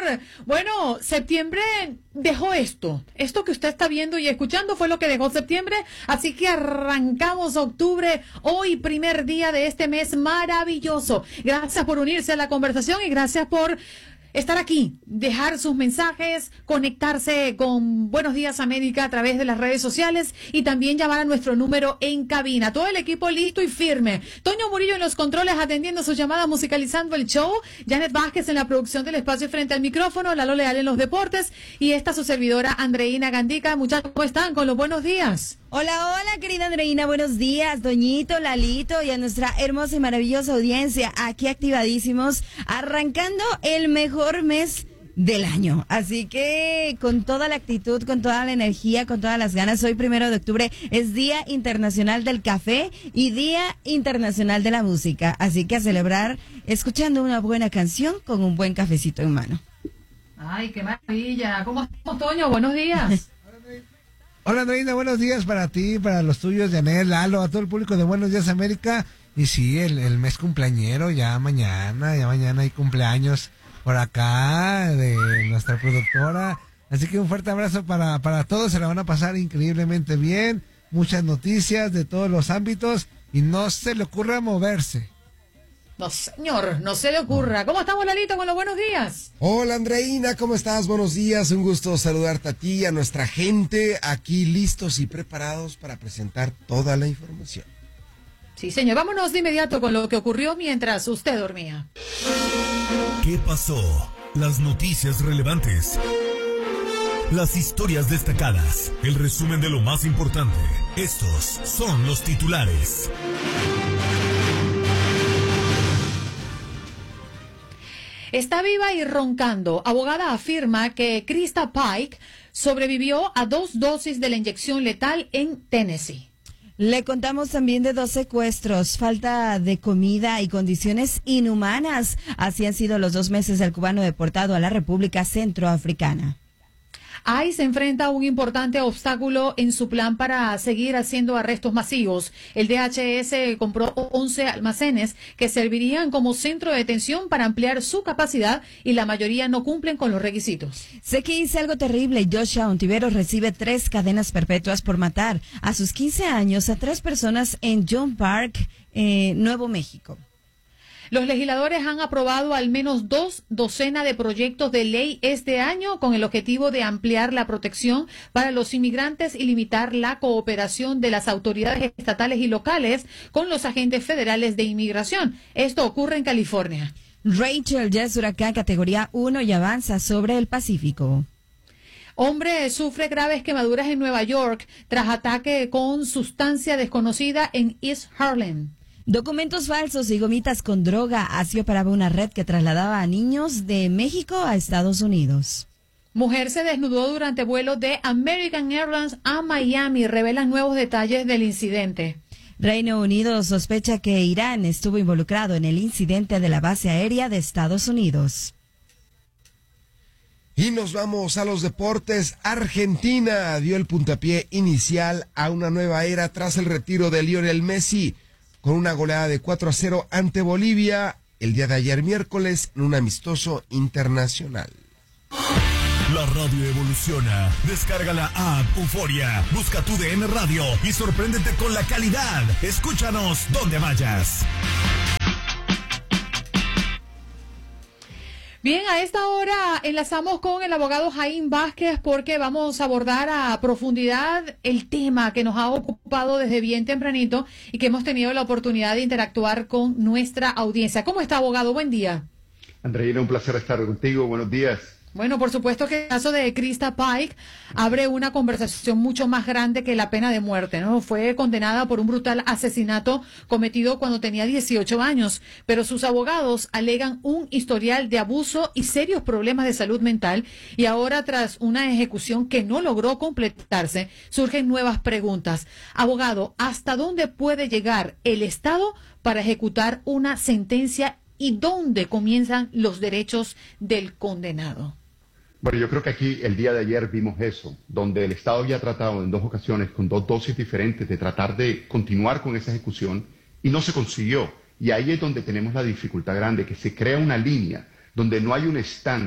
Bueno, septiembre dejó esto. Esto que usted está viendo y escuchando fue lo que dejó septiembre. Así que arrancamos octubre, hoy primer día de este mes maravilloso. Gracias por unirse a la conversación y gracias por estar aquí, dejar sus mensajes, conectarse con Buenos Días América a través de las redes sociales y también llamar a nuestro número en cabina. Todo el equipo listo y firme. Toño Murillo en los controles atendiendo sus llamadas, musicalizando el show. Janet Vázquez en la producción del espacio frente al micrófono. Lalo Leal en los deportes. Y esta su servidora Andreina Gandica. Muchachos, ¿cómo están? Con los buenos días. Hola, hola, querida Andreina, buenos días, Doñito, Lalito y a nuestra hermosa y maravillosa audiencia, aquí activadísimos, arrancando el mejor mes del año. Así que con toda la actitud, con toda la energía, con todas las ganas, hoy 1 de octubre es Día Internacional del Café y Día Internacional de la Música. Así que a celebrar escuchando una buena canción con un buen cafecito en mano. Ay, qué maravilla. ¿Cómo estamos, Toño? Buenos días. Hola, Andreina, buenos días para ti, para los tuyos, Janet, Lalo, a todo el público de Buenos Días América. Y sí, el mes cumpleañero, ya mañana hay cumpleaños por acá de nuestra productora. Así que un fuerte abrazo para todos, se la van a pasar increíblemente bien. Muchas noticias de todos los ámbitos y no se le ocurra moverse. No, señor, no se le ocurra. ¿Cómo estamos, Lalito, con los buenos días? Hola, Andreina, ¿cómo estás? Buenos días, un gusto saludarte a ti y a nuestra gente, aquí listos y preparados para presentar toda la información. Sí, señor, vámonos de inmediato con lo que ocurrió mientras usted dormía. ¿Qué pasó? Las noticias relevantes, las historias destacadas, el resumen de lo más importante. Estos son los titulares. Está viva y roncando. Abogada afirma que Krista Pike sobrevivió a 2 dosis de la inyección letal en Tennessee. Le contamos también de 2 secuestros, falta de comida y condiciones inhumanas. Así han sido los 2 meses del cubano deportado a la República Centroafricana. ICE enfrenta a un importante obstáculo en su plan para seguir haciendo arrestos masivos. El DHS compró 11 almacenes que servirían como centro de detención para ampliar su capacidad y la mayoría no cumplen con los requisitos. Sé que hice algo terrible. Joshua Ontiveros recibe 3 cadenas perpetuas por matar a sus 15 años a 3 personas en John Park, Nuevo México. Los legisladores han aprobado al menos 2 docenas de proyectos de ley este año con el objetivo de ampliar la protección para los inmigrantes y limitar la cooperación de las autoridades estatales y locales con los agentes federales de inmigración. Esto ocurre en California. Rachel ya es huracán categoría 1 y avanza sobre el Pacífico. Hombre sufre graves quemaduras en Nueva York tras ataque con sustancia desconocida en East Harlem. Documentos falsos y gomitas con droga. Así operaba una red que trasladaba a niños de México a Estados Unidos. Mujer se desnudó durante vuelo de American Airlines a Miami. Revelan nuevos detalles del incidente. Reino Unido sospecha que Irán estuvo involucrado en el incidente de la base aérea de Estados Unidos. Y nos vamos a los deportes. Argentina dio el puntapié inicial a una nueva era tras el retiro de Lionel Messi, con una goleada de 4-0 ante Bolivia el día de ayer miércoles en un amistoso internacional. La radio evoluciona. Descarga la app Euforia, busca tu DN Radio y sorpréndete con la calidad. Escúchanos donde vayas. Bien, a esta hora enlazamos con el abogado Jaime Vázquez porque vamos a abordar a profundidad el tema que nos ha ocupado desde bien tempranito y que hemos tenido la oportunidad de interactuar con nuestra audiencia. ¿Cómo está, abogado? Buen día. Andreina, un placer estar contigo. Buenos días. Bueno, por supuesto que el caso de Krista Pike abre una conversación mucho más grande que la pena de muerte, ¿no? Fue condenada por un brutal asesinato cometido cuando tenía 18 años, pero sus abogados alegan un historial de abuso y serios problemas de salud mental y ahora tras una ejecución que no logró completarse, surgen nuevas preguntas. Abogado, ¿hasta dónde puede llegar el Estado para ejecutar una sentencia y dónde comienzan los derechos del condenado? Bueno, yo creo que aquí el día de ayer vimos eso, donde el Estado había tratado en 2 ocasiones con 2 dosis diferentes de tratar de continuar con esa ejecución y no se consiguió. Y ahí es donde tenemos la dificultad grande, que se crea una línea donde no hay un estándar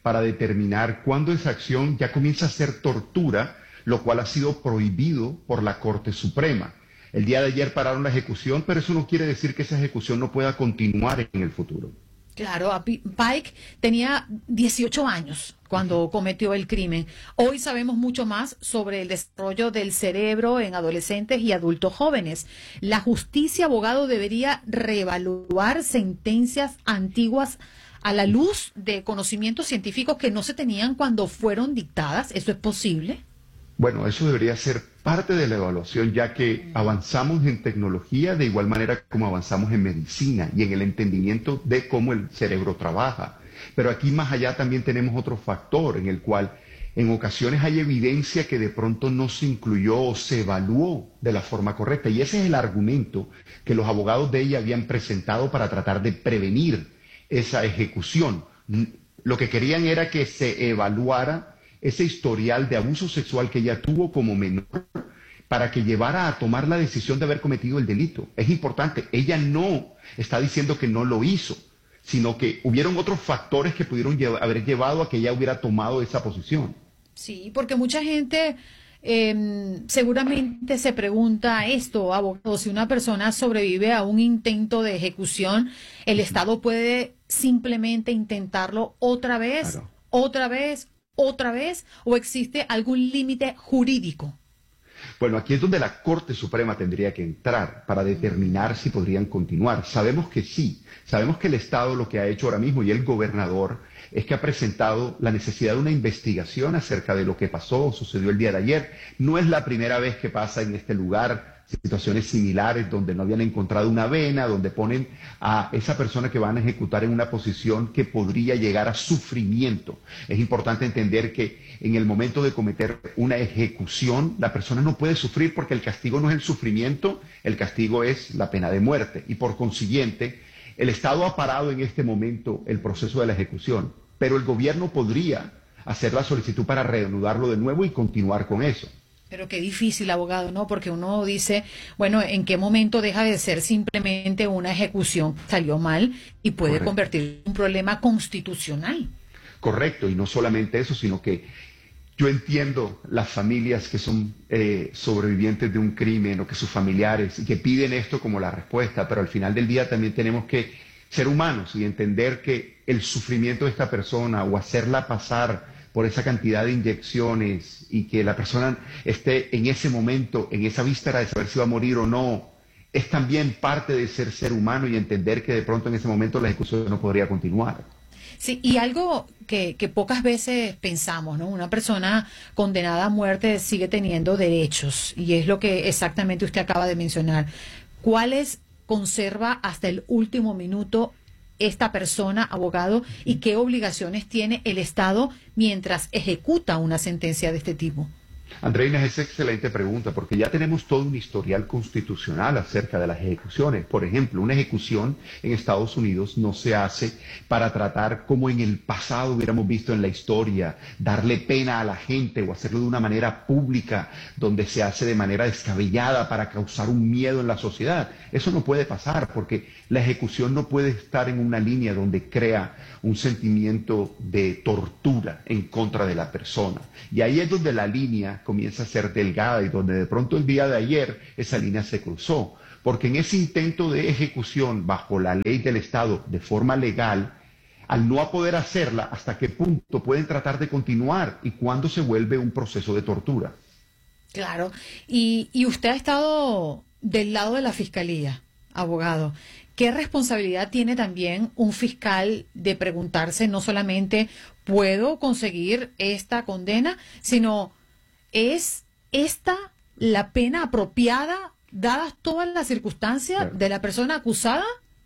para determinar cuándo esa acción ya comienza a ser tortura, lo cual ha sido prohibido por la Corte Suprema. El día de ayer pararon la ejecución, pero eso no quiere decir que esa ejecución no pueda continuar en el futuro. Claro, Pike tenía 18 años cuando cometió el crimen. Hoy sabemos mucho más sobre el desarrollo del cerebro en adolescentes y adultos jóvenes. La justicia, abogado, debería reevaluar sentencias antiguas a la luz de conocimientos científicos que no se tenían cuando fueron dictadas. ¿Eso es posible? Bueno, eso debería ser parte de la evaluación, ya que avanzamos en tecnología de igual manera como avanzamos en medicina y en el entendimiento de cómo el cerebro trabaja. Pero aquí más allá también tenemos otro factor en el cual en ocasiones hay evidencia que de pronto no se incluyó o se evaluó de la forma correcta. Y ese es el argumento que los abogados de ella habían presentado para tratar de prevenir esa ejecución. Lo que querían era que se evaluara ese historial de abuso sexual que ella tuvo como menor para que llevara a tomar la decisión de haber cometido el delito. Es importante, ella no está diciendo que no lo hizo, sino que hubieron otros factores que pudieron haber llevado a que ella hubiera tomado esa posición. Sí, porque mucha gente seguramente se pregunta esto, abogado, si una persona sobrevive a un intento de ejecución, ¿el Estado puede simplemente intentarlo otra vez, Claro. otra vez, o existe algún límite jurídico? Bueno, aquí es donde la Corte Suprema tendría que entrar para determinar si podrían continuar. Sabemos que sí, sabemos que el Estado lo que ha hecho ahora mismo y el gobernador es que ha presentado la necesidad de una investigación acerca de lo que pasó o sucedió el día de ayer. No es la primera vez que pasa en este lugar situaciones similares donde no habían encontrado una vena, donde ponen a esa persona que van a ejecutar en una posición que podría llegar a sufrimiento. Es importante entender que en el momento de cometer una ejecución, la persona no puede sufrir porque el castigo no es el sufrimiento, el castigo es la pena de muerte. Y por consiguiente, el Estado ha parado en este momento el proceso de la ejecución, pero el gobierno podría hacer la solicitud para reanudarlo de nuevo y continuar con eso. Pero qué difícil, abogado, ¿no? Porque uno dice, bueno, ¿en qué momento deja de ser simplemente una ejecución que salió mal y puede Correcto. convertirse en un problema constitucional? Correcto, y no solamente eso, sino que yo entiendo las familias que son sobrevivientes de un crimen o que sus familiares y que piden esto como la respuesta, pero al final del día también tenemos que ser humanos y entender que el sufrimiento de esta persona o hacerla pasar por esa cantidad de inyecciones y que la persona esté en ese momento, en esa víspera de saber si va a morir o no, es también parte de ser humano y entender que de pronto en ese momento la ejecución no podría continuar. Sí, y algo que pocas veces pensamos, ¿no? Una persona condenada a muerte sigue teniendo derechos, y es lo que exactamente usted acaba de mencionar. ¿Cuáles conserva hasta el último minuto esta persona, abogado, y qué obligaciones tiene el Estado mientras ejecuta una sentencia de este tipo? Andreina, es excelente pregunta, porque ya tenemos todo un historial constitucional acerca de las ejecuciones. Por ejemplo, una ejecución en Estados Unidos no se hace para tratar, como en el pasado hubiéramos visto en la historia, darle pena a la gente o hacerlo de una manera pública, donde se hace de manera descabellada para causar un miedo en la sociedad. Eso no puede pasar, porque la ejecución no puede estar en una línea donde crea un sentimiento de tortura en contra de la persona. Y ahí es donde la línea comienza a ser delgada y donde de pronto el día de ayer esa línea se cruzó. Porque en ese intento de ejecución bajo la ley del Estado de forma legal, al no poder hacerla, ¿hasta qué punto pueden tratar de continuar y cuándo se vuelve un proceso de tortura? Claro, y usted ha estado del lado de la fiscalía, abogado. ¿Qué responsabilidad tiene también un fiscal de preguntarse no solamente puedo conseguir esta condena, sino ¿es esta la pena apropiada dadas todas las circunstancias Claro. de la persona acusada?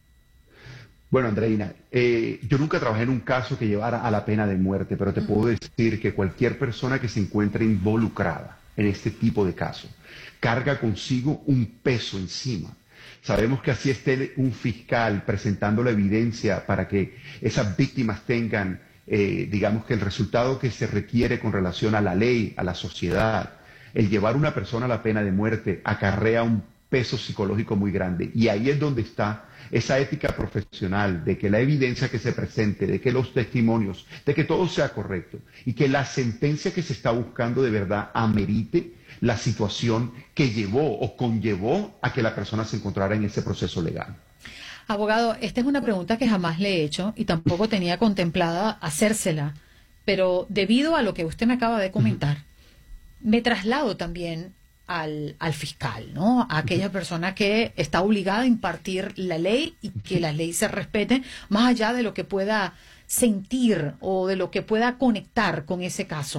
Bueno, Andreina, yo nunca trabajé en un caso que llevara a la pena de muerte, pero te puedo decir que cualquier persona que se encuentre involucrada en este tipo de casos carga consigo un peso encima. Sabemos que así esté un fiscal presentando la evidencia para que esas víctimas tengan, digamos que el resultado que se requiere con relación a la ley, a la sociedad. El llevar a una persona a la pena de muerte acarrea un peso psicológico muy grande. Y ahí es donde está esa ética profesional de que la evidencia que se presente, de que los testimonios, de que todo sea correcto y que la sentencia que se está buscando de verdad amerite la situación que llevó o conllevó a que la persona se encontrara en ese proceso legal. Abogado, esta es una pregunta que jamás le he hecho y tampoco tenía contemplada hacérsela, pero debido a lo que usted me acaba de comentar, me traslado también al fiscal, ¿no? A aquella persona que está obligada a impartir la ley y que la ley se respete más allá de lo que pueda sentir o de lo que pueda conectar con ese caso.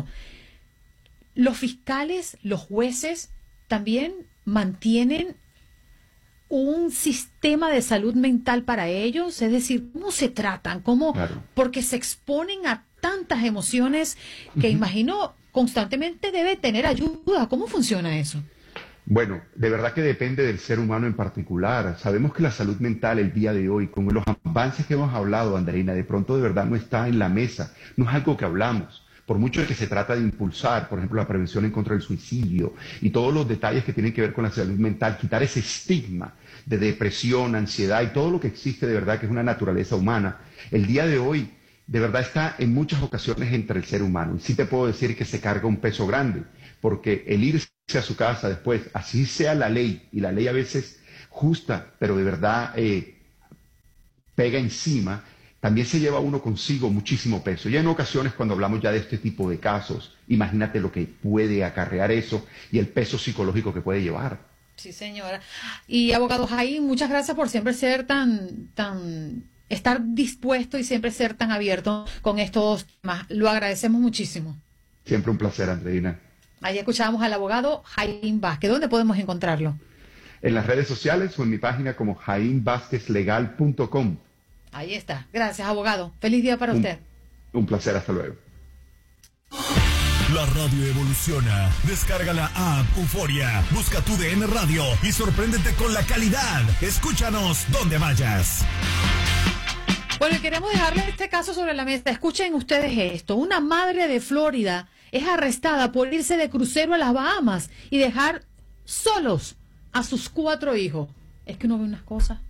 Los fiscales, los jueces, también mantienen un sistema de salud mental para ellos, es decir, ¿cómo se tratan? ¿Cómo? Claro. Porque se exponen a tantas emociones que imagino constantemente debe tener ayuda. ¿Cómo funciona eso? Bueno, de verdad que depende del ser humano en particular. Sabemos que la salud mental el día de hoy, con los avances que hemos hablado, Andreina, de pronto de verdad no está en la mesa, no es algo que hablamos. Por mucho de que se trata de impulsar, por ejemplo, la prevención en contra del suicidio y todos los detalles que tienen que ver con la salud mental, quitar ese estigma de depresión, ansiedad y todo lo que existe de verdad que es una naturaleza humana, el día de hoy de verdad está en muchas ocasiones entre el ser humano. Y sí te puedo decir que se carga un peso grande, porque el irse a su casa después, así sea la ley, y la ley a veces justa, pero de verdad pega encima, también se lleva uno consigo muchísimo peso. Y en ocasiones cuando hablamos ya de este tipo de casos, imagínate lo que puede acarrear eso y el peso psicológico que puede llevar. Sí, señora. Y abogado Jaime, muchas gracias por siempre ser estar dispuesto y siempre ser tan abierto con estos temas. Lo agradecemos muchísimo. Siempre un placer, Andreina. Ahí escuchábamos al abogado Jaime Vázquez. ¿Dónde podemos encontrarlo? En las redes sociales o en mi página como jaimvázquezlegal.com. Ahí está. Gracias, abogado. Feliz día para usted. Un placer, hasta luego. La radio evoluciona. Descarga la app Euforia. Busca tu DN Radio y sorpréndete con la calidad. Escúchanos donde vayas. Bueno, y queremos dejarles este caso sobre la mesa. Escuchen ustedes esto. Una madre de Florida es arrestada por irse de crucero a las Bahamas y dejar solos a sus 4 hijos. Es que uno ve unas cosas.